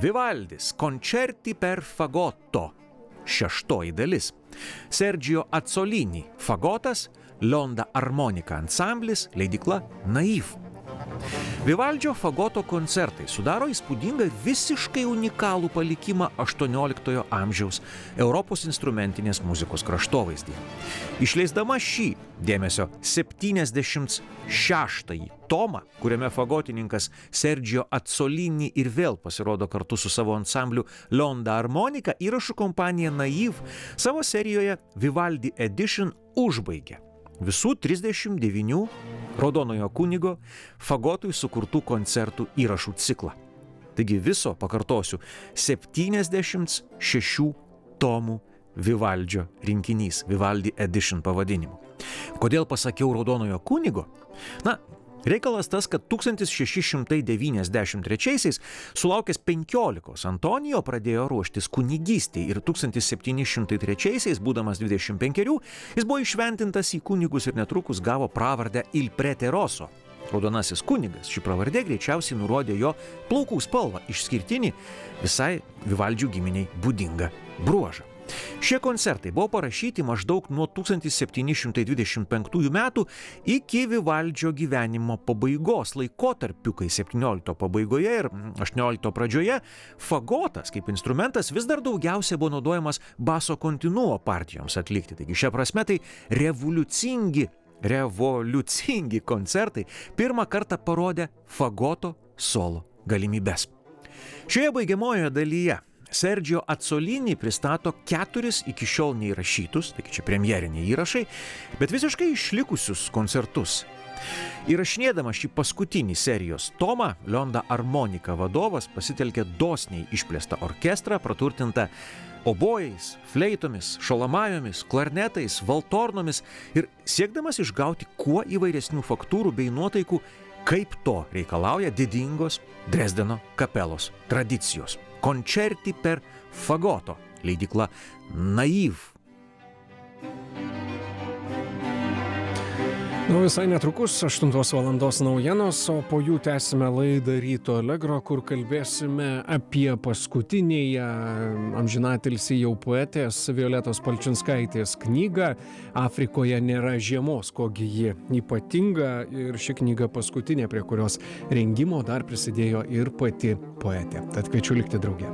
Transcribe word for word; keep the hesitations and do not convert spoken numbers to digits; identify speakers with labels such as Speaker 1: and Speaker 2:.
Speaker 1: Vivaldis Concerti per fagotto, šeštoji dalis. Sergio Azzolini fagotas, Lionda armonika ansamblis, leidykla Naiv. Vivaldžio fagoto koncertai sudaro įspūdingą visiškai unikalų palikimą aštuonioliktojo amžiaus Europos instrumentinės muzikos kraštovaizdį. Išleisdama šį, dėmesio, septyniasdešimt šeštąjį tomą, kuriame fagotininkas Sergio Azzolini ir vėl pasirodo kartu su savo ansambliu Lionda armonika, įrašų kompanija Naiv savo serijoje Vivaldi Edition užbaigė visų trisdešimt devynių Raudonojo kunigo fagotui sukurtų koncertų įrašų ciklą. Taigi viso, pakartosiu, septyniasdešimt šešių tomų Vivaldžio rinkinys, Vivaldi Edition pavadinimu. Kodėl pasakiau Raudonojo kunigo? Na, reikalas tas, kad tūkstantis šeši šimtai devyniasdešimt trečiaisiais sulaukęs penkiolikos Antonijo pradėjo ruoštis kunigystei ir tūkstantis septyni šimtai trečiaisiais, būdamas dvidešimt penkerių, jis buvo iššventintas į kunigus ir netrukus gavo pravardę Il Prete Rosso. Raudonasis kunigas, ši pravardė greičiausiai nurodė jo plaukų spalvą, išskirtinį visai Vivaldžių giminiai būdingą bruožą. Šie koncertai buvo parašyti maždaug nuo tūkstantis septyni šimtai dvidešimt penktųjų metų iki Vivaldžio gyvenimo pabaigos laikotarpiu, kai septyniolikto pabaigoje ir aštuoniolikto pradžioje fagotas kaip instrumentas vis dar daugiausiai buvo naudojamas baso kontinuo partijoms atlikti. Taigi šia prasme tai revoliucingi, revoliucingi koncertai pirmą kartą parodė fagoto solo galimybes. Šioje baigiamojoje dalyje Sergio Azzolini pristato keturis iki šiol neįrašytus, taigi čia premjeriniai įrašai, bet visiškai išlikusius koncertus. Įrašinėdamas šį paskutinį serijos tomą, Lionda armonika vadovas pasitelkė dosniai išplėstą orkestrą, praturtintą obojais, fleitomis, šalamajomis, klarnetais, valtornomis ir siekdamas išgauti kuo įvairesnių faktūrų bei nuotaikų, kaip to reikalauja didingos Dresdeno kapelos tradicijos. Concerti per fagotto, leidykla Naiv.
Speaker 2: Nu, visai netrukus aštuntos valandos naujienos, o po jų tęsime laidą Ryto Allegro, kur kalbėsime apie paskutinėje amžinatilsį jau poetės Violetos Palčinskaitės knygą Afrikoje nėra žiemos, kogi ji ypatinga, ir ši knyga paskutinė, prie kurios rengimo dar prisidėjo ir pati poetė. Tad kviečiu likti drauge.